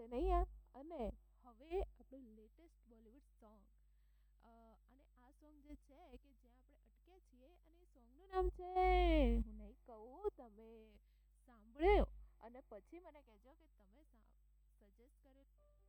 છે નહીં યાર. અને હવે આપણું લેટેસ્ટ બોલિવૂડ સોંગ, અને આ સોંગ જે છે કે જ્યાં આપણે અટક્યા છીએ, અને એ સોંગનું નામ છે, હું નહીં કહું, તમે સાંભળ્યો અને પછી મને કહેજો કે તમે સજેસ્ટ કરે.